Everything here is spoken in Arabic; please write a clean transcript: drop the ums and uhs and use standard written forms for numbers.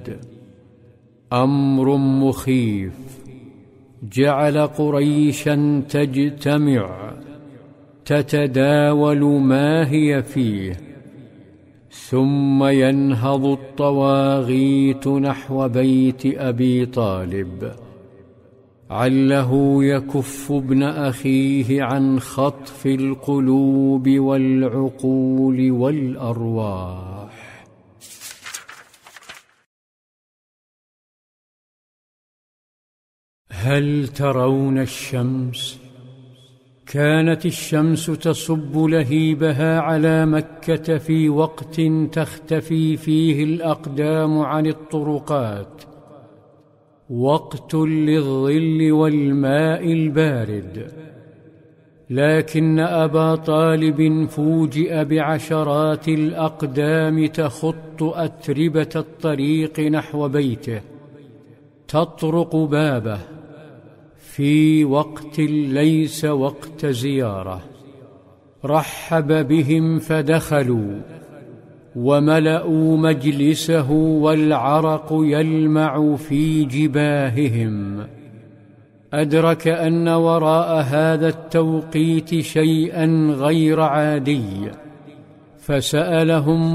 أمر مخيف جعل قريشا تجتمع تتداول ما هي فيه، ثم ينهض الطواغيت نحو بيت أبي طالب عله يكف ابن أخيه عن خطف القلوب والعقول والأرواح. هل ترون الشمس؟ كانت الشمس تصب لهيبها على مكة في وقت تختفي فيه الأقدام عن الطرقات، وقت للظل والماء البارد، لكن أبا طالب فوجئ بعشرات الأقدام تخط أتربة الطريق نحو بيته، تطرق بابه في وقت ليس وقت زيارة. رحب بهم فدخلوا وملأوا مجلسه والعرق يلمع في جباههم. أدرك أن وراء هذا التوقيت شيئا غير عادي، فسألهم